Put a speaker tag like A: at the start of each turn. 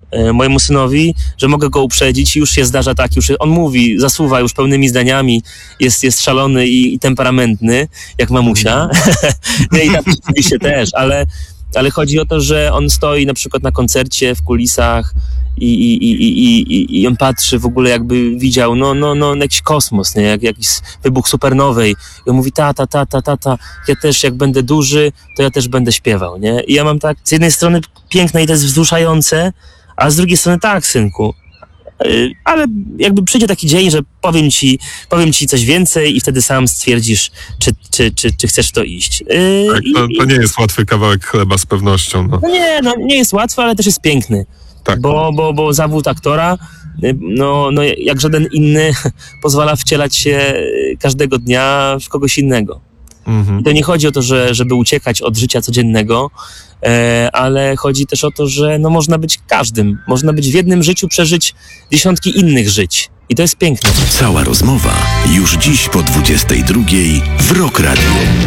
A: mojemu synowi, że mogę go uprzedzić i już się zdarza tak, już on mówi, zasuwa już pełnymi zdaniami, jest szalony i temperamentny, jak mamusia. No i tak oczywiście też, ale chodzi o to, że on stoi na przykład na koncercie w kulisach i on patrzy w ogóle, jakby widział jakiś kosmos, nie? Jakiś wybuch supernowej. I on mówi, tata, ja też jak będę duży, to ja też będę śpiewał, nie? I ja mam tak, z jednej strony piękne i to jest wzruszające, a z drugiej strony tak, synku, ale jakby przyjdzie taki dzień, że powiem ci coś więcej i wtedy sam stwierdzisz, czy chcesz w to iść.
B: Tak, to nie jest łatwy kawałek chleba z pewnością. No.
A: Nie jest łatwy, ale też jest piękny.
B: Tak.
A: Bo zawód aktora, jak żaden inny, pozwala wcielać się każdego dnia w kogoś innego. I to nie chodzi o to, żeby uciekać od życia codziennego, ale chodzi też o to, że można być każdym. Można być w jednym życiu, przeżyć dziesiątki innych żyć. I to jest piękne.
C: Cała rozmowa już dziś po 22:00 w Rock Radio.